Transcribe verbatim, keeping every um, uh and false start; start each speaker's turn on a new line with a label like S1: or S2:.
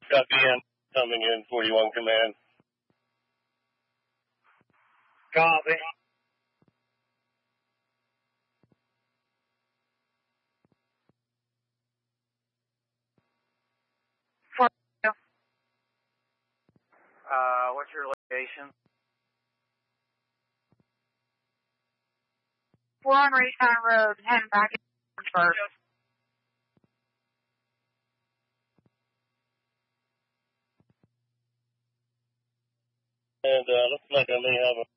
S1: Copy in. Coming in, forty-one command.
S2: Copy.
S3: Four.
S2: Uh, what's your location?
S3: We're on Raytown Road, heading back in first.
S1: And uh, looks like I may have a